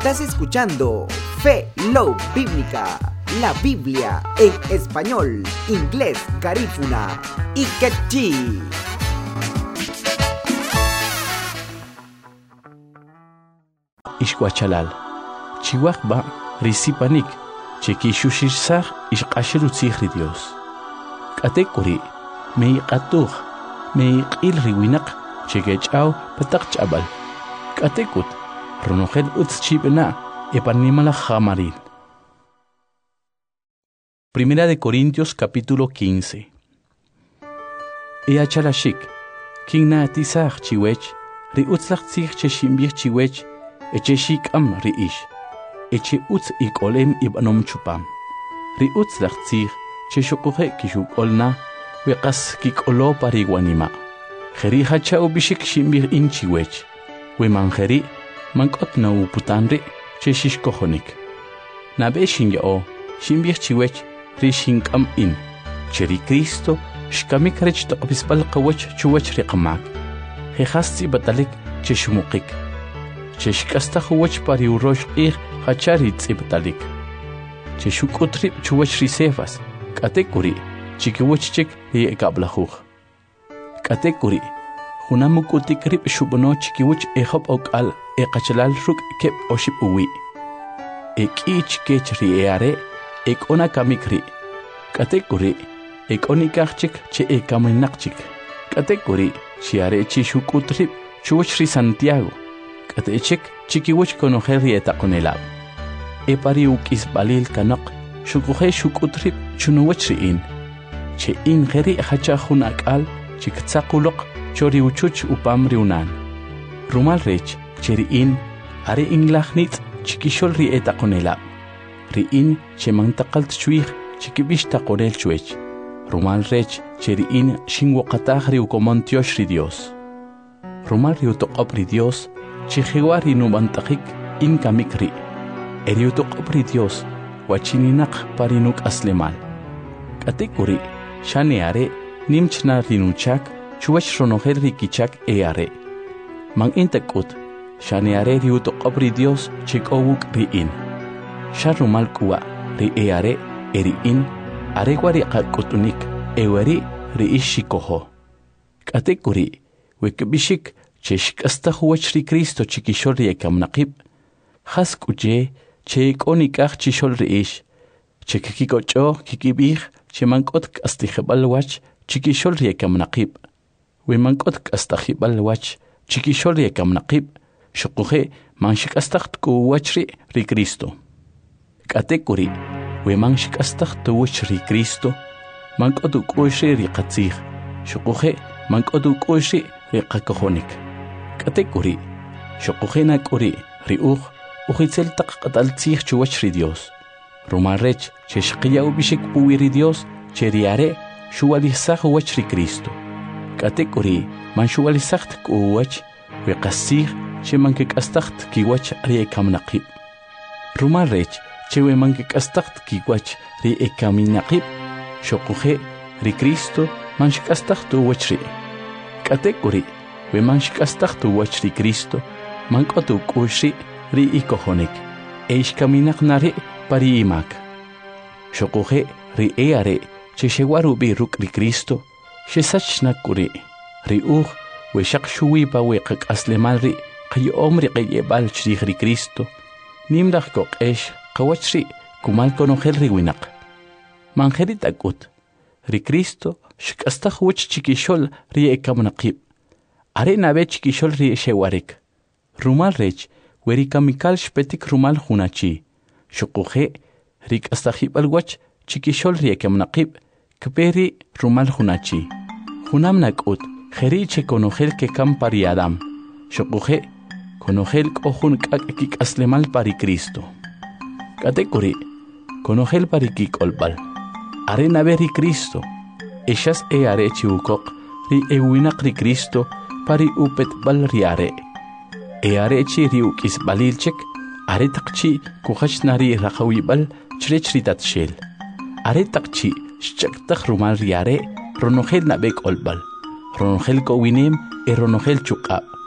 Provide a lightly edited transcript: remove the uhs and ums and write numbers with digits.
Estás escuchando Fe Love Bíblica, la Biblia en español, inglés, garífuna y quechí. Ishquachalal, Chihuahua, Risipanik, Chequishushizar, Ishqashirutzihri Dios. Katekuri, Meiqatuj, Meiqilriwinak, Chequechao, Patak Chabal. Katekut, Ronogel Utzchibena, Epanimala Jamaril. Primera de Corintios capítulo 15. Eachalashik, Kingna Tisach Chiwech, Riutzlach Tzich Cheshimbich Chiwech, Echeshik am Riish, Eche Utz Ikolem Ibanom Chupam, Riutzlach Tzich Cheshokuhe Kishuk Olna, Wekas Kikolo Pariguanima, Heri Hachao Bishik Shimbir in Chiwech, Wemanjeri, Mankotna Uputanri, Cheshishkohonik. Nabeshin Yao, Shimbir Chiwech, Rishink am in, Cheri Cristo, Shkamik Rich to Obispal Kawach Chuwach Rikamak, Hehasti Batalik Cheshumukik. Cheshkasta huwach pari urosh hacharit ibtalik. Cheshukutrip chuwach risefas. Katekuri, chikiwachchik ekablahug. Katekuri, hunamukutikrip shubono chikiwach ehop okal ekachalal ruk kep oship uwi. Ekich kechri eare, ekona kamikri. Katekuri, ekonikachik che ekaminakchik. Katekuri, chiare chishukutrip chuwach Santiago. Katechik chikiwach konojer rieta konelab. Epari ukis balil kanok, shukuhe shukutrip chunuwach riin. Che in geri hacha hunakal, chiktsakulok, chori uchuch upam riunan. Rumal rech, cheriin, are inglachnit, chikishol rieta konelab. Riin, che mantakalt chuich, chikibish takorel chuech. Rumal rech, cheriin, shingwakatah riukomontiosh ri Dios. Rumal riutokop ri Dios, Chihiwari nubantakik in kamikri. Eriutukopri Dios, wachininak parinuk aslemal. Katekuri, shaneare, nimchna rinuchak, chuach ronoher rikichak eare. Mang intakut, shaneare riutukopri Dios, chikowuk riin. Sharumal kuwa, ri eare, eriin, aregwari kakutunik, ewari riishikoho. Katekuri, wekbishik, Cheshkasta huwach ri Cristo chikishol riekam naqib. Hask uche, che konikach chishol riish. Chekikikocho kikibih, che mankot kastijebal wach chikishol riekam naqib. We mankot kastijebal wach chikishol riekam naqib. Shokuje manshikastach kuwach ri Cristo. Katekuri, we manshikastach tuwach ri Cristo. Mankot ukushi ri katzih. Shokuje mankot ukushi ri kakohonik. Katekuri, Shokujena kuri, riuj, ujitzel taqatal tzich chuwach ri Dios. Rumarrech, cheshqiya ubishik puwi ri Dios, cheriare, shuwalizach uwach ri Cristo. Katekuri, man shuwalizacht kuwach, weqasich, che mankikastacht kiwach ri ekamnaqib. Rumarrech, chewe mankikastacht kiwach ri ekaminaqib, Shokuje, ri Cristo, man shikastacht uwach ri. Katekuri, we manshikastach tu wach ri Cristo, mankotu kushi ri ikohonik, eishkaminak nari pari imak. Shokuje ri eare, cheshewaru bi ruk ri Cristo, shesachna kuri, ri we shakshui pa we kak aslemal ri, kayo omri kayebal chri ri Cristo, nimlach kok kawach ri, kumal konogel ri winak. Manjerit akut, ri Cristo, shikastach wach chikishol ri ekamnaqib. Are nabe chikishol ri shewarik. Rumal rech, weri kamikal shpetik rumal hunachi. Shukuje, rik astahibal wach, chikishol ri ekamnaqib, kperi rumal hunachi. Hunam nakut, jeri che konogel ke kam pari Adam. Shukuje, konogel kohun kik aslemal pari Cristo. Katekuri, konogel pari kik olbal. Are nabe ri Cristo. Eshas are chiukok, ri ewinak ri Cristo, pari upet bal riare. Eare chi riukis balilchek, are takchi kukhach nari rakawi bal chrechri tatshel. Are takchi shchaktak rumal riare, ronogel nabek olbal. Ronogel kowinem e ronogel chukab.